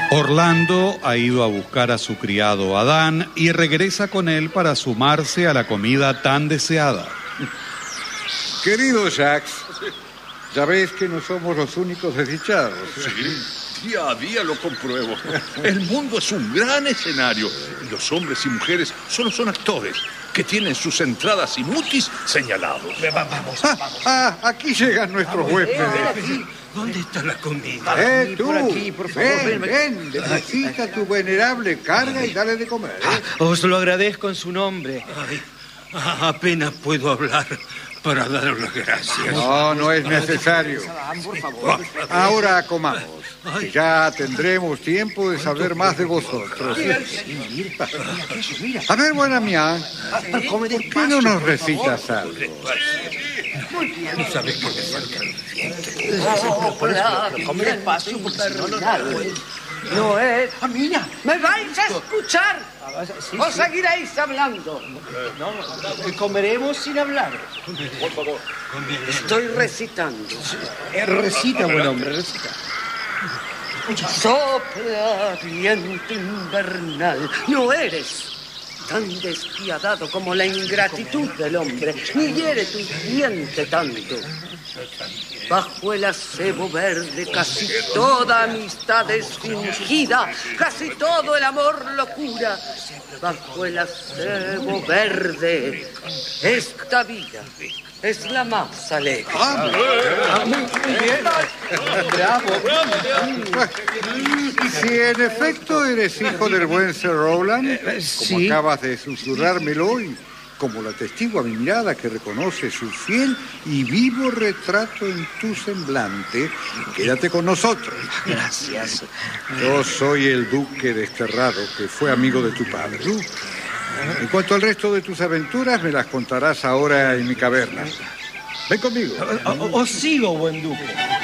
Orlando ha ido a buscar a su criado Adán y regresa con él para sumarse a la comida tan deseada. Querido Jacques, ya ves que no somos los únicos desdichados. Sí, día a día lo compruebo. El mundo es un gran escenario y los hombres y mujeres solo son actores que tienen sus entradas y mutis señalados. Vamos. Aquí llegan nuestros huéspedes. ¿Dónde está la comida? Tú, por aquí, por favor. ven, deposita tu venerable carga y dale de comer. Os lo agradezco en su nombre. Ay, apenas puedo hablar para daros las gracias. No es necesario. Ahora comamos, que ya tendremos tiempo de saber más de vosotros. A ver, buena mía, ¿por qué no nos recitas algo? No sabes qué me falta. Come despacio, porque si no, no es. Mira, ¿Me vais a escuchar? Sí, ¿O seguiréis hablando? No, comeremos sin hablar. Por favor. Estoy recitando. Recita, buen hombre, recita. Sopla, viento invernal. No eres tan despiadado como la ingratitud del hombre, ni hiere tu diente tanto. Bajo el acebo verde casi toda amistad es fingida, casi todo el amor locura. Bajo el acebo verde esta vida es la más alegre. Muy bien. Bravo. Y si en efecto eres hijo del buen Sir Rowland, como acabas de susurrármelo y como la atestigua mi mirada que reconoce su fiel y vivo retrato en tu semblante, quédate con nosotros. Gracias. Yo soy el duque desterrado que fue amigo de tu padre. En cuanto al resto de tus aventuras, me las contarás ahora en mi caverna. Ven conmigo. Os sigo, buen duque.